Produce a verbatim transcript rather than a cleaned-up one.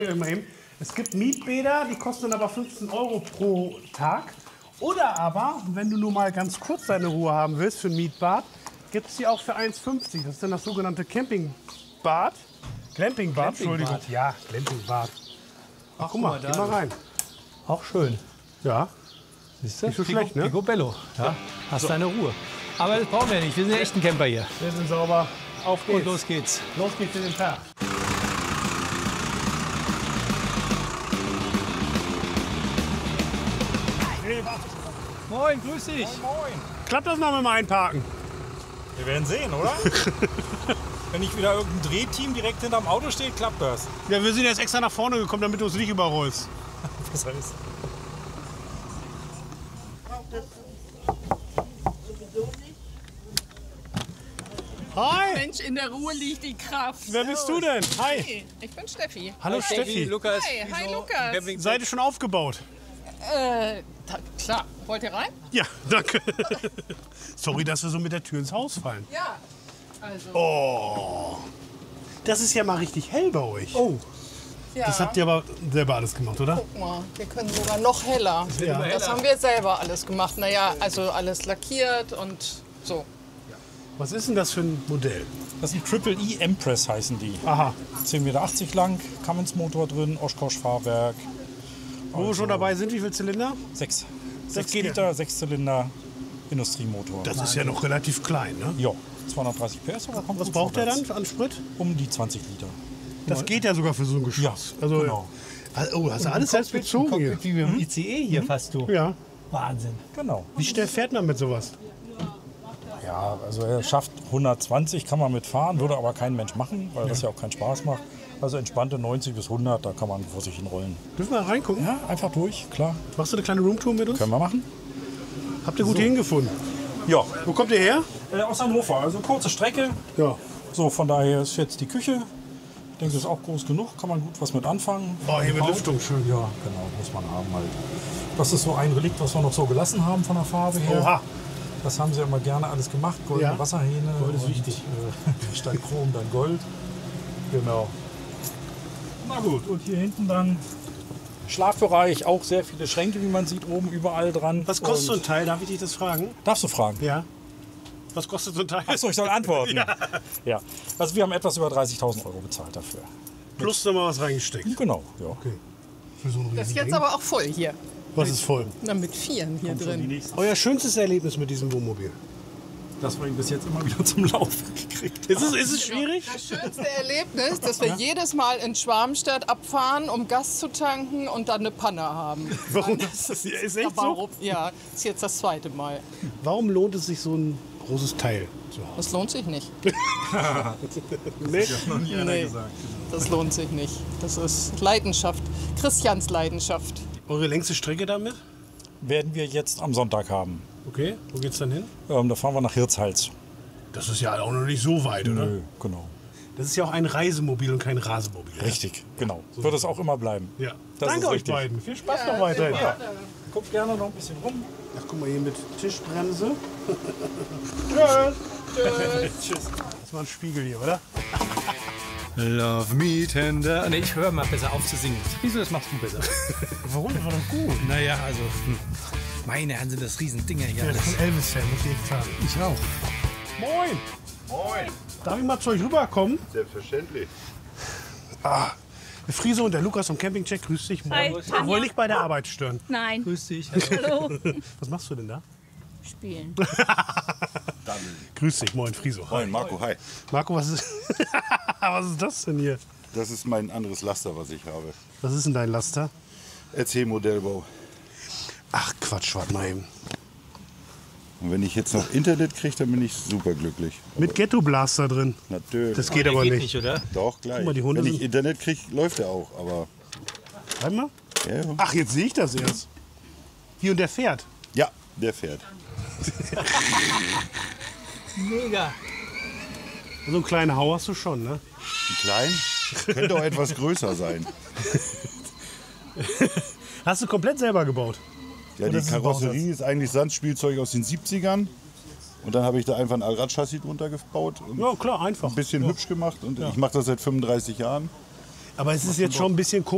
Immerhin. Es gibt Mietbäder, die kosten dann aber fünfzehn Euro pro Tag. Oder aber, wenn du nur mal ganz kurz deine Ruhe haben willst für ein Mietbad, gibt es die auch für eins fünfzig. Das ist dann das sogenannte Campingbad. Glampingbad, Entschuldigung. Ja, Glampingbad. Ach, guck mal, geh mal rein. Auch schön. Ja. Siehst du? Nicht so schlecht, ne? Picobello. Ja, hast deine Ruhe. Aber das brauchen wir nicht. Wir sind ja echt ein Camper hier. Wir sind sauber. Auf geht's. Und los geht's. Los geht's in den Tag. Moin, grüß dich. Klappt das noch mit dem Einparken? Wir werden sehen, oder? Wenn nicht wieder irgendein Drehteam direkt hinterm Auto steht, klappt das. Ja, wir sind jetzt extra nach vorne gekommen, damit du uns nicht überrollst. Was heißt? Hi! Mensch, in der Ruhe liegt die Kraft. Wer bist du denn? Hi! Hey, ich bin Steffi. Hallo Steffi. Lukas. Hi, hi Lukas. Seid ihr schon aufgebaut? Äh, ta- klar. Wollt ihr rein? Ja, danke. Sorry, dass wir so mit der Tür ins Haus fallen. Ja. Also, Oh, das ist ja mal richtig hell bei euch. Oh, ja. Das habt ihr aber selber alles gemacht, oder? Guck mal, wir können sogar noch heller. Ja. Das haben wir selber alles gemacht. Naja, also alles lackiert und so. Was ist denn das für ein Modell? Das sind Triple E Empress heißen die. Aha. zehn Meter achtzig lang, Cummins Motor drin, Oshkosh Fahrwerk. Wo wir schon dabei sind, wie viele Zylinder? Sechs. Sechs geht ja. Liter, sechs Zylinder, Industriemotor. Das ist ja noch relativ klein, ne? Ja, zweihundertdreißig P S. Aber kommt Was gut braucht der vorwärts. dann an Sprit? Um die zwanzig Liter. Das geht ja sogar für so ein Geschoss. Ja, also, genau. Oh, hast du alles selbst bezogen hier? wie mit dem I C E hier fast du. Ja. Wahnsinn. Genau. Wie schnell fährt man mit sowas? Ja, also er schafft hundertzwanzig, kann man mitfahren, würde aber kein Mensch machen, weil das ja auch keinen Spaß macht. Also entspannte neunzig bis hundert, da kann man vor sich hin rollen. Dürfen wir reingucken? Ja, einfach durch, klar. Machst du eine kleine Roomtour mit uns? Können wir machen? Habt ihr gut hier hingefunden? Ja. Wo kommt ihr her? Äh, aus Hannover, also kurze Strecke. Ja. So, von daher ist jetzt die Küche. Ich denke, das ist auch groß genug, kann man gut was mit anfangen. Oh, hier mit Baut. Lüftung schön. Ja, genau, muss man haben halt. Das ist so ein Relikt, was wir noch so gelassen haben von der Farbe her. Oha. Das haben sie immer gerne alles gemacht. Goldene Ja. Wasserhähne. Gold ist und, wichtig. Äh, statt Chrom dann Gold. Genau. Na gut, und hier hinten dann Schlafbereich. Auch sehr viele Schränke, wie man sieht, oben überall dran. Was kostet so Und- ein Teil? Darf ich dich das fragen? Darfst du fragen? Ja. Was kostet so ein Teil? Achso, ich soll antworten. ja. ja. Also wir haben etwas über dreißigtausend Euro bezahlt dafür. Plus noch mal was reingesteckt. Genau, ja. Okay. Für so ein Das ist Riesending. jetzt aber auch voll hier. Was ist voll? Na, mit Vieren hier drin. Euer schönstes Erlebnis mit diesem Wohnmobil? Dass wir ihn bis jetzt immer wieder zum Laufen gekriegt haben. Ist es, ist es schwierig? Das schönste Erlebnis, dass wir jedes Mal in Schwarmstadt abfahren, um Gas zu tanken und dann eine Panne haben. Warum? Das Ist echt so? warum? Ja, ist jetzt das zweite Mal. Warum lohnt es sich, so ein großes Teil zu haben? Das lohnt sich nicht. Nee? Noch nie einer Nee. gesagt. Das lohnt sich nicht. Das ist Leidenschaft. Christians Leidenschaft. Eure längste Strecke damit? Werden wir jetzt am Sonntag haben. Okay, wo geht's dann hin? Ähm, da fahren wir nach Hirtshals. Das ist ja auch noch nicht so weit, oder? Nö, genau. Das ist ja auch ein Reisemobil und kein Rasemobil. Richtig, genau. Wird es auch immer bleiben. Ja. Das Danke ist euch richtig. beiden. Viel Spaß noch weiterhin. Ja. Guckt gerne noch ein bisschen rum. Ach, guck mal hier mit Tischbremse. Tschüss. Das war ein Spiegel hier, oder? Love me tender. Nee, ich höre mal besser auf zu singen. Wieso, das machst du besser? Warum? Das war doch gut. Naja, also, hm. meine Herren, sind das Riesendinger hier. Ja, ich bin Elvis-Fan, muss ich echt sagen. Ich auch. Moin! Moin, Darf ich mal zu euch rüberkommen? selbstverständlich. Ah, der Friese und der Lukas vom Campingcheck, grüß dich. Hi, Wir Tanja. wollen nicht bei der Arbeit stören. Nein. Grüß dich. Hallo. Was machst du denn da? Spielen. Grüß dich, moin Friso. Moin, Marco, hi. Marco, was ist, was ist das denn hier? Das ist mein anderes Laster, was ich habe. Was ist denn dein Laster? R C-Modellbau. Ach Quatsch, warte mal eben. Und wenn ich jetzt noch Internet kriege, dann bin ich super glücklich. Mit Ghetto Blaster drin. Natürlich. Das geht aber nicht. oder? Doch, gleich. Guck mal, die Hunde wenn ich sind- Internet kriege, läuft er auch. Aber Warte mal. ja, ja. Ach, jetzt sehe ich das erst. Hier und der fährt. ja, der fährt. Mega. So einen kleinen Hau hast du schon, ne? Ein klein? Könnte auch etwas größer sein. Hast du komplett selber gebaut? Ja, Oder die ist es ein Karosserie ist eigentlich Sandspielzeug aus den siebzigern. Und dann habe ich da einfach ein Allradchassis drunter gebaut und Ja, klar, einfach. ein bisschen ja. hübsch gemacht. Und ich mache das seit fünfunddreißig Jahren. Aber es ist jetzt schon ein bisschen komisch.